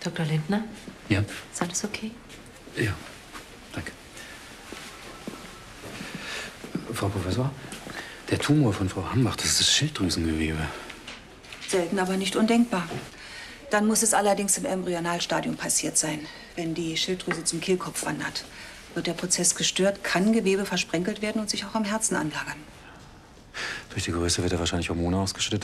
Dr. Lindner? Ja? Ist alles okay? Ja, danke. Frau Professor, der Tumor von Frau Hambach, das ist das Schilddrüsengewebe. Selten, aber nicht undenkbar. Dann muss es allerdings im Embryonalstadium passiert sein. Wenn die Schilddrüse zum Kehlkopf wandert, wird der Prozess gestört, kann Gewebe versprenkelt werden und sich auch am Herzen anlagern. Durch die Größe wird er wahrscheinlich Hormone ausgeschüttet